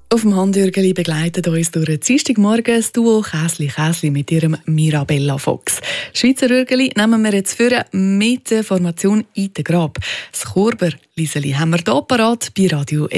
Auf dem Handjürgeli begleitet uns durch den Dienstagmorgen das Duo Käsli mit ihrem Mirabella Fox. Schweizer Rürgeli nehmen wir jetzt für mit der Formation Ite Grab. Das Chorber Liseli haben wir hier parat bei Radio